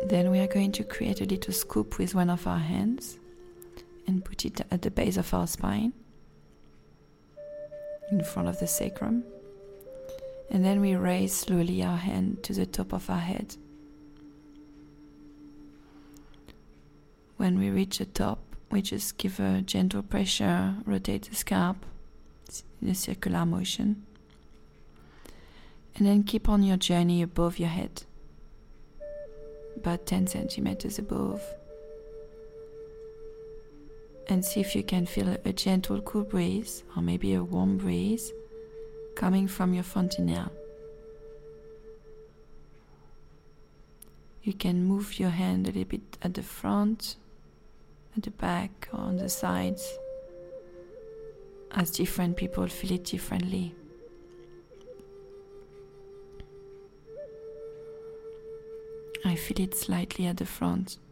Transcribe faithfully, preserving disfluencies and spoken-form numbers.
Then we are going to create a little scoop with one of our hands and put it at the base of our spine, in front of the sacrum. And then we raise slowly our hand to the top of our head. When we reach the top, we just give a gentle pressure, rotate the scalp in a circular motion. And then keep on your journey above your head, about ten centimeters above. And see if you can feel a gentle cool breeze, or maybe a warm breeze, coming from your fontanelle. You can move your hand a little bit at the front, at the back, or on the sides, as different people feel it differently. I feel it slightly at the front.